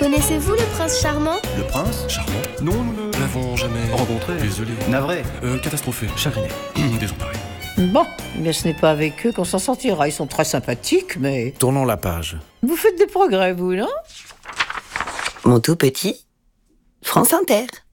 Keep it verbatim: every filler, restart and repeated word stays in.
Connaissez-vous le prince charmant? Le prince charmant? Non, nous ne l'avons jamais rencontré. Désolé. Navré. Euh, catastrophé. Chagriné. Désemparé. Bon, mais ce n'est pas avec eux qu'on s'en sortira. Ils sont très sympathiques, mais... Tournons la page. Vous faites des progrès, vous, non? Mon tout petit, France Inter.